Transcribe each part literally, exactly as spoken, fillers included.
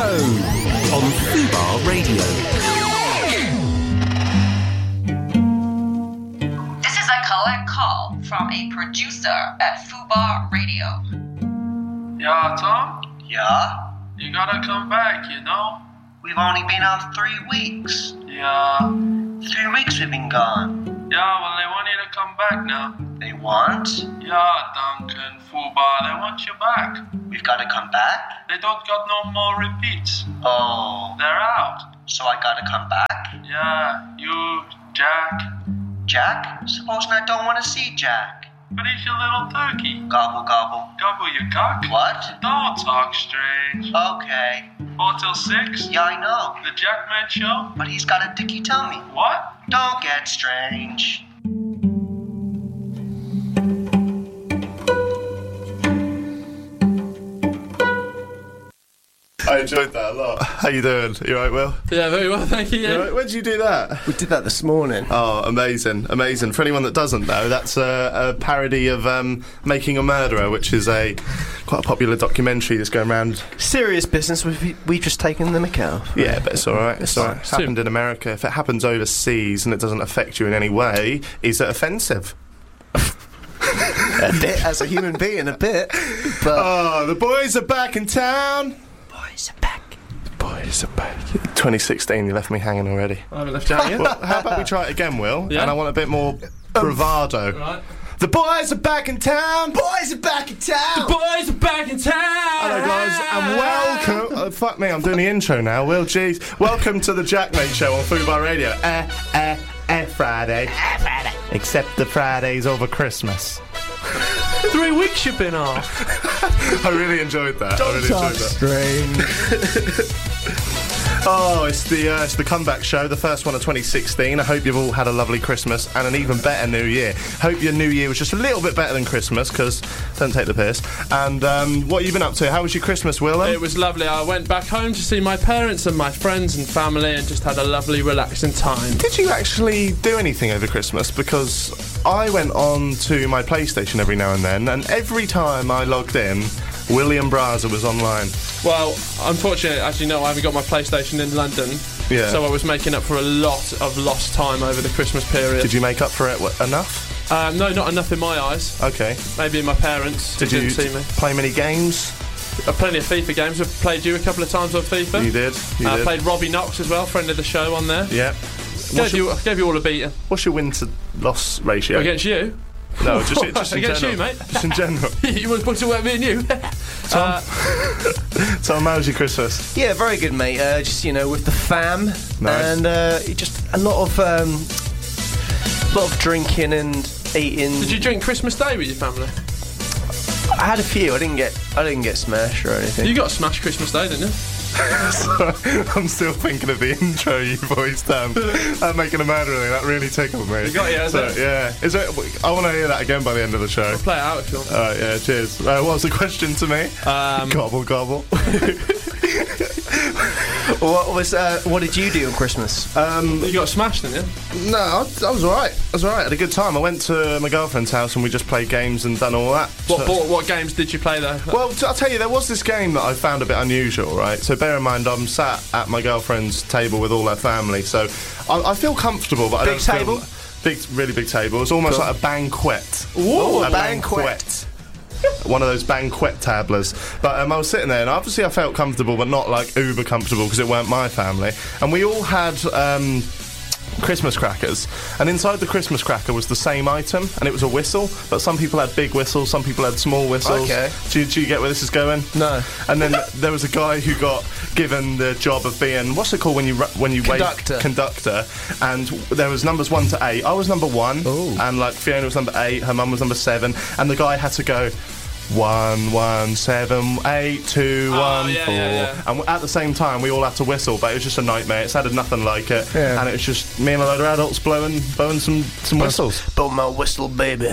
Show on Fubar Radio. This is a collect call from a producer at Fubar Radio. Yeah, Tom? Yeah? You gotta come back, you know? We've only been out three weeks. Yeah. Three weeks we've been gone. Yeah, well, they want you to come back now. They want? Yeah, Duncan, Fubar, they want you back. We've got to come back? They don't got no more repeats. Oh. They're out. So I got to come back? Yeah, you, Jack. Jack? Supposing I don't want to see Jack. But he's your little turkey. Gobble, gobble. Gobble your cock. What? Don't talk strange. Okay. Four till six? Yeah, I know. The Jackman Show? But he's got a dicky tummy. What? Don't get strange. I enjoyed that a lot. How you doing? You alright, Will? Yeah, very well, thank you. Yeah. You right? When did you do that? We did that this morning. Oh, amazing, amazing. For anyone that doesn't know, that's a, a parody of um, Making a Murderer, which is a quite a popular documentary that's going around. Serious business, we've, we've just taken the mick out. Yeah, but it's alright, it's alright. It's happened in America. If it happens overseas and it doesn't affect you in any way, is it offensive? A bit, as a human being, a bit. But oh, the boys are back in town. Boys are back. The boys are back. twenty sixteen, you left me hanging already. I haven't left you hanging. Well, how about we try it again, Will? Yeah. And I want a bit more bravado. Right. The boys are back in town. Boys are back in town. The boys are back in town. Hello, guys, and welcome. Oh, fuck me, I'm doing the intro now. Will, jeez. Welcome to the Jackmate Show on Fubar Radio. Eh, eh, eh, Friday. Eh, Friday. Except the Fridays over Christmas. Three weeks you've been off. I really enjoyed that. Don't I really talk enjoyed that. Oh, it's the uh, it's the comeback show, the first one of twenty sixteen. I hope you've all had a lovely Christmas and an even better New Year. Hope your New Year was just a little bit better than Christmas, because don't take the piss. And um, what have you been up to? How was your Christmas, Will? It was lovely. I went back home to see my parents and my friends and family and just had a lovely, relaxing time. Did you actually do anything over Christmas? Because I went on to my PlayStation every now and then, and every time I logged in, William Braza was online. Well, unfortunately, as you know, I haven't got my PlayStation in London. Yeah. So I was making up for a lot of lost time over the Christmas period. Did you make up for it w- enough? Um, no, not enough in my eyes. Okay. Maybe in my parents. Did who you didn't see me. play many games? Uh, plenty of FIFA games. I've played you a couple of times on FIFA. You did. You I uh, did. played Robbie Knox as well, friend of the show on there. Yeah. Gave you, gave you all a beating. What's your win to loss ratio? Against you? No, just, just in Against general. you, mate. Just in general. You want to talk about me and you? Tom, uh, Tom, how was your Christmas? Yeah, very good, mate. Uh, just, you know, with the fam. Nice. And uh, just a lot of, um, lot of drinking and eating. Did you drink Christmas Day with your family? I had a few. I didn't get, I didn't get smashed or anything. You got smashed Christmas Day, didn't you? Sorry, I'm still thinking of the intro you voiced down. That Making a Murderer thing, that really tickled me. You got it, so, hasn't it? Yeah. Is it? I want to hear that again by the end of the show. I'll play it out if you want. Alright, yeah, cheers. Uh, what was the question to me? Um, gobble, gobble. What was? Uh, what did you do on Christmas? Um, you got smashed, didn't you? no, I, I was alright. I was alright. I had a good time. I went to my girlfriend's house and we just played games and done all that. What, So- what, what games did you play there? Well, t- I'll tell you, there was this game that I found a bit unusual, right? So bear in mind, I'm sat at my girlfriend's table with all her family, so I, I feel comfortable, but I Big don't feel... table? Big, really big table. It's almost Cool. like a banquet. Ooh, a a banquet. One of those banquet tablers. But um, I was sitting there, and obviously I felt comfortable, but not like uber comfortable, because it weren't my family. And we all had... Um, Christmas crackers, and inside the Christmas cracker was the same item, and it was a whistle, but some people had big whistles, some people had small whistles. Okay. Do you, do you get where this is going? No. And then there was a guy who got given the job of being, what's it called when you ru- when you Conductor. wave conductor, and there was numbers one to eight. I was number one, Ooh. and like Fiona was number eight, her mum was number seven, and the guy had to go one, one, seven, eight, two, Oh, one, yeah, four, yeah, yeah. and at the same time we all had to whistle, but it was just a nightmare. It sounded nothing like it, Yeah. and it was just me and a load of adults blowing, blowing some some whistles. Blow my whistle, baby.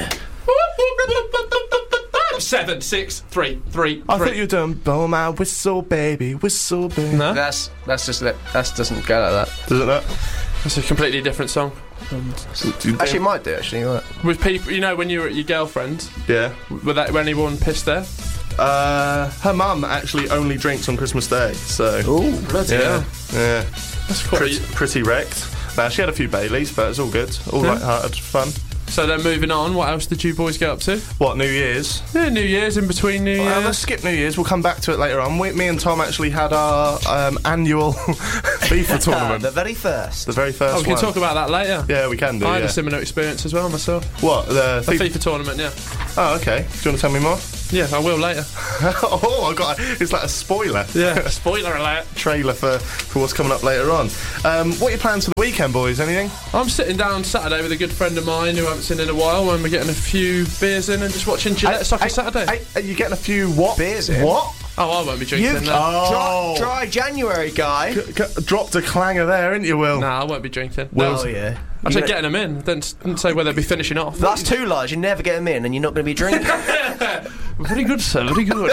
Seven, six, three, three, I three. thought you were doing blow my whistle, baby, whistle, baby. No? That's that's just that. That doesn't go like that. Does it not? That's a completely different song. Do you think- Actually, it might do. Actually, right. With people, you know, when you were at your girlfriend, yeah. was that when anyone pissed there? Uh, her mum actually only drinks on Christmas Day, so Ooh, bloody yeah, hell. yeah, That's quite. pretty, pretty wrecked. Now she had a few Baileys, but it's all good, all Yeah. light-hearted fun. So then moving on, what else did you boys get up to? What, New Year's? Yeah, New Year's, in between New Well, Year's. let's skip New Year's. We'll come back to it later on. We, me and Tom actually had our um, annual FIFA tournament, The very first. the very first Oh, we can one. talk about that later. Yeah, we can do. I had yeah. a similar experience as well myself. What the A FIFA? FIFA tournament, yeah. Oh, okay. Do you want to tell me more? Yeah, I will later. Oh, I got. It's like a spoiler. Yeah, spoiler alert. Trailer for, for what's coming up later on. Um, what are your plans for the weekend, boys? Anything? I'm sitting down Saturday with a good friend of mine who I haven't seen in a while, when we're getting a few beers in and just watching Gillette Soccer Hey, Saturday. hey, are you getting a few what? Beers in? What? Oh, I won't be drinking You've that. Oh. dry, dry January, guy. C- c- dropped a clanger there, ain't you, Will? Nah, I won't be drinking. Will's- Oh, yeah. I You said know- getting them in. Didn't, didn't say whether they'd be finishing off. That's two lies. You never get them in, and you're not going to be drinking. Very good, sir. Very good.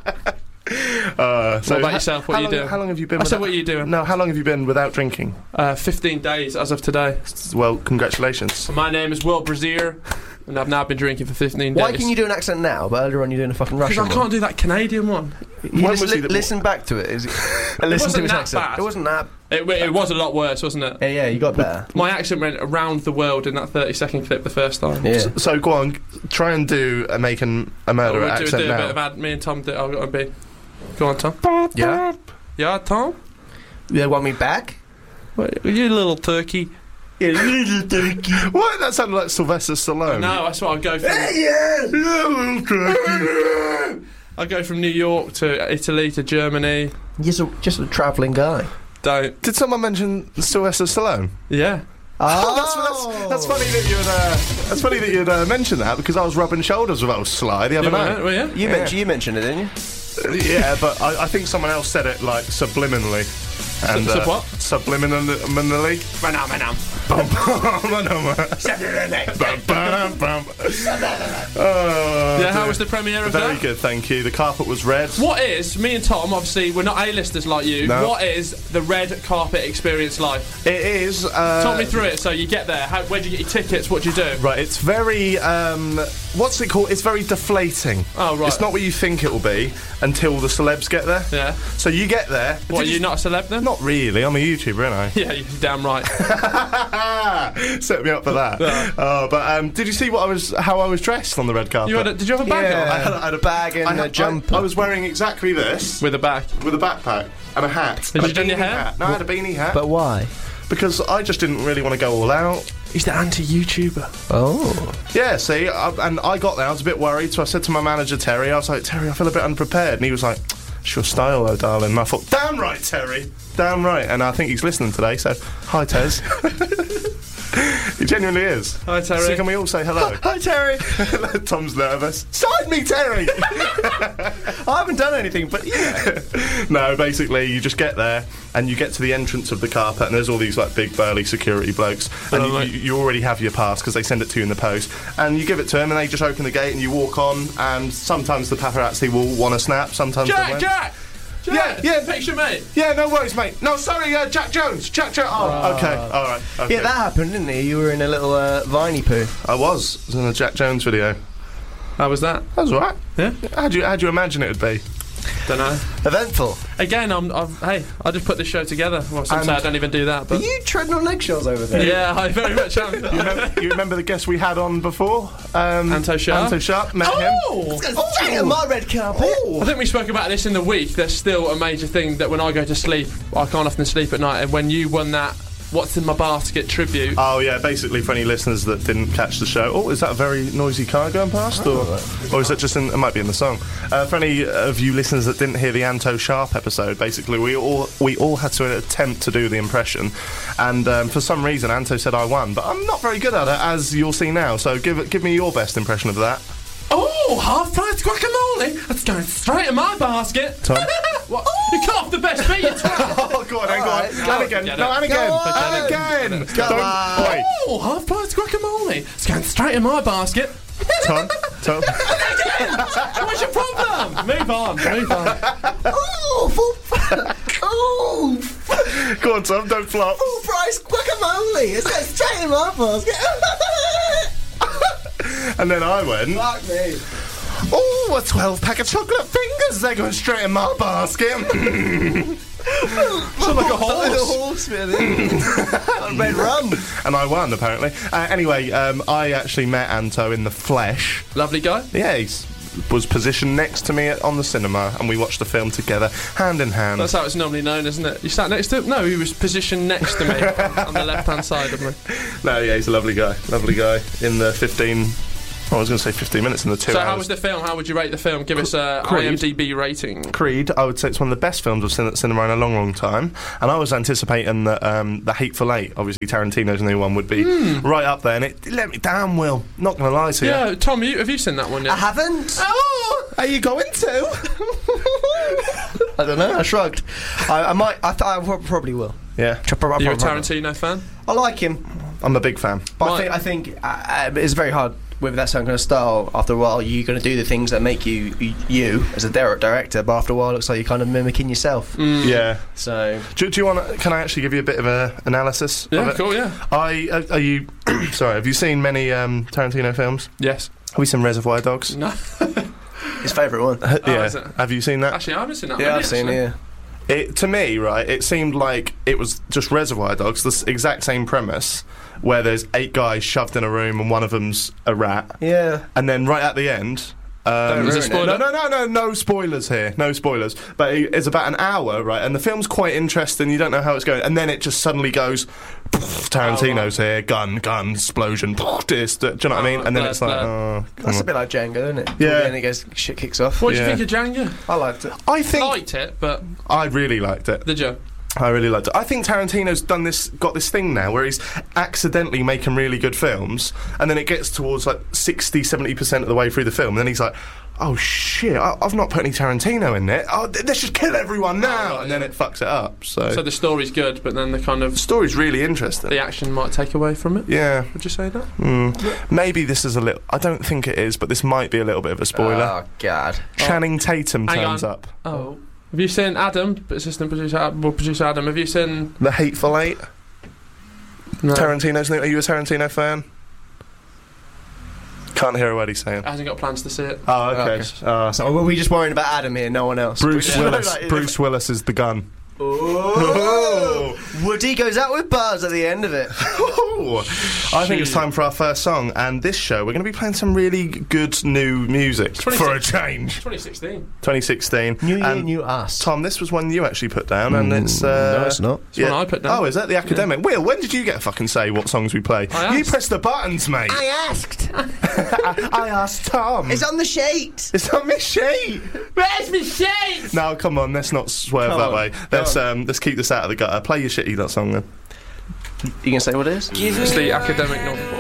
Uh, so What about ha- yourself? What how are you long, doing? How long have you been? I said, without- what are you doing? No, how long have you been without drinking? Uh, fifteen days as of today. Well, congratulations. My name is Will Brazier, and I've now been drinking for fifteen days. Why can you do an accent now, but earlier on you're doing a fucking Russian Because I can't do that Canadian one. one? When You was just he li- the- listen back to it. Is it and listen wasn't to his that accent. bad. It wasn't that. It, it was a lot worse, wasn't it? Yeah, yeah, you got better. My accent went around the world in that thirty second clip the first time. Yeah. So go on, try and do a making a Oh, murderer we'll do, accent do a now. bit of ad. Me and Tom do. I'll, I'll be. Go on, Tom. Yeah. Yeah, Tom. You want me back? What, you little turkey. Yeah, little turkey. What? That sounded like Sylvester Stallone. No, that's what I go from. Yeah. Little turkey. I go from New York to Italy to Germany. Just a, just a travelling guy. Don't. Did someone mention Sylvester Stallone? Yeah. Oh, that's, that's that's funny that you'd uh, that's funny that you'd uh, mention that because I was rubbing shoulders with old Sly the other You night. were, were you? You Yeah. mentioned you mentioned it, didn't you? Yeah, but I, I think someone else said it like subliminally. And, Sub- sub uh, what? Subliminally. Manam, manam. Oh, Yeah, how dear. was the premiere of Very that? good, thank you. The carpet was red. What is, me and Tom, obviously, we're not A-listers like you. No. What is the red carpet experience like? It is. Uh, Talk me through it. So you get there. How, where do you get your tickets? What do you do? Right, it's very. Um, what's it called? It's very deflating. Oh, right. It's not what you think it will be until the celebs get there. Yeah. So you get there. What, are Did you not a celeb then? Not really. I'm a YouTuber, aren't Yeah, you're damn right. I? Set me up for that. Oh, but um, did you see what I was? How I was dressed on the red carpet? You had a, did you have a bag Yeah. on? I had, a- I had a Bag and I a had- I- jumper. I, was wearing exactly this With a bag. with a backpack and a hat. Had and you a done your beanie hair? hat. No, I had a beanie hat. But why? because I just didn't really want to go all out. He's the anti-YouTuber. Oh. Yeah, see, I, and I got there, I was a bit worried, so I said to my manager, Terry, I was like, Terry, I feel a bit unprepared. And he was like, it's your style, though, darling. And I thought, damn right, Terry. Damn right. And I think he's listening today, so hi, Tez. He genuinely is. Hi, Terry. So can we all say hello? Hi, Terry. Tom's nervous. Side me, Terry! I haven't done anything, but yeah. No, basically, you just get there and you get to the entrance of the carpet, and there's all these like big burly security blokes, and Oh, you, right. you, you already have your pass because they send it to you in the post, and you give it to them, and they just open the gate and you walk on, and sometimes the paparazzi will want to snap, sometimes they Jack, won't. Jack! Jack! Yeah, yeah. Picture me. Yeah, no worries, mate. No, sorry, uh, Jack Jones. Jack Jones. Oh, okay, all right. Okay. Yeah, that happened, didn't it? You were in a little uh, viney poo. I was. I was in a Jack Jones video. How was that? That was all right. Yeah? How'd you, how'd you imagine it would be? Don't know. Eventful. Again, I'm, I'm. Hey, I just put this show together. Well, some And- say I don't even do that, Are but you treading on eggshells over there? yeah, I very much am. You remember, you remember the guest we had on before? Um, Anto Sharp? Anto Sharp, met him. Oh! Straight on my red carpet. I think we spoke about this in the week. There's still a major thing that when I go to sleep, I can't often sleep at night. And when you won that "What's in My Basket" tribute, Oh yeah, basically for any listeners that didn't catch the show. Oh, is that a very noisy car going past, or, or is it just in? It might be in the song. Uh, for any of you listeners that didn't hear the Anto Sharp episode, basically we all we all had to attempt to do the impression, and um, for some reason Anto said I won, but I'm not very good at it, as you'll see now. So give it, give me your best impression of that. oh, half-price guacamole! That's going straight in my basket. Tom? What? You cut off the best bit, you twat. Oh, go on, and go on, Alright, and again, Get no, it. and again, Go on. and again. Go Don't- on. Wait, Oh, half-price guacamole! It's going straight in my basket. Tom, Tom. What's your problem? Move on, move on. Oh, full, oh, Go on, Tom, don't flop. full price guacamole. It's going straight in my basket. And then I went. Fuck me. Oh, a twelve pack of chocolate fingers. They're going straight in my basket. Sound like a Like a horse. horse, really. Red rum. And I won, apparently. Uh, anyway, um, I actually met Anto in the flesh. Lovely guy. Yeah, he was positioned next to me at, on the cinema, and we watched the film together, hand in hand. That's how it's normally known, isn't it? You sat next to him? No, he was positioned next to me on the left-hand side of me. No, yeah, he's a lovely guy. Lovely guy. In the fifteen... Oh, I was going to say fifteen minutes in the two So hours. how was the film? How would you rate the film? Give us a Creed. IMDb rating. Creed, I would say it's one of the best films I've seen at cinema in a long, long time. And I was anticipating that um, The Hateful Eight, obviously Tarantino's new one, would be right up there. And it, it let me down, Will. Not going to lie to you. Yeah, Tom, you, have you seen that one yet? I haven't. Oh, are you going to? I don't know. I shrugged. I, I might. I, th- I pro- probably will. Yeah, Are you a Tarantino fan? I like him, I'm a big fan. but Right. I think, I think uh, uh, it's very hard with that kind of style. After a while, you're going to do the things that make you y- you as a dir- director. But after a while, it looks like you're kind of mimicking yourself. Yeah. So Do, do you want? Can I actually give you a bit of a analysis? Yeah, of it? cool, yeah. I uh, are you? Sorry, have you seen many um, Tarantino films? Yes. Have you seen Reservoir Dogs? No. his favourite one. yeah. is it? Have you seen that? Actually, I haven't seen that Yeah, one I've seen it. actually. Yeah. It, to me, right, it seemed like it was just Reservoir Dogs, the s- exact same premise, where there's eight guys shoved in a room and one of them's a rat, Yeah. and then right at the end. Um, Is it ruin it. spoiler? no, no, no, no, no spoilers here. No spoilers. But it- it's about an hour, right? And the film's quite interesting. You don't know how it's going, and then it just suddenly goes. Tarantino's here, gun, gun, explosion. This, do you know what I mean? And then blur, it's like, blur. oh, come That's a on. bit like Django, isn't it? Yeah. And then it goes, shit kicks off. What do Yeah. you think of Django? I liked it. I think Liked it, but I really liked it. did you? I really liked it. I think Tarantino's done this, got this thing now where he's accidentally making really good films, and then it gets towards like sixty, seventy percent of the way through the film, and then he's like, oh shit, I, I've not put any Tarantino in it. Oh, th- they should kill everyone now, right, and then yeah. it fucks it up. So, So the story's good, but then the kind of the story's really interesting. the action might take away from it. Yeah, Would you say that? mm. Maybe this is a little. I don't think it is, but this might be a little bit of a spoiler. Oh, God. Channing Tatum Hang turns on. up. Oh. Have you seen Adam, assistant producer, Ad- well, producer Adam? Have you seen? The Hateful Eight. No. Tarantino's new. Are you a Tarantino fan? Can't hear a word he's saying. Hasn't got plans to see it. Oh, okay. Okay. Uh, So were we just worrying about Adam here, no one else? Bruce Yeah. Willis. Like, Bruce Willis is the gun. Oh. Woody goes out with Buzz at the end of it. I think it's time for our first song, and this show we're going to be playing some really good new music for a twenty-six change. twenty sixteen. twenty sixteen. New year, and new us. Tom, this was one you actually put down, and it's uh, no, it's not. It's one I put down. Oh, is that the academic? Will, when did you get a fucking say what songs we play? I You asked. press the buttons, mate. I asked. I, I asked Tom. It's on the sheet. It's on my sheet. Where's my sheet? No, come on, let's not swerve Come that on, way. Let's um, let's keep this out of the gutter. Play your shitty that song then. You can say what it is? It's the academic novel.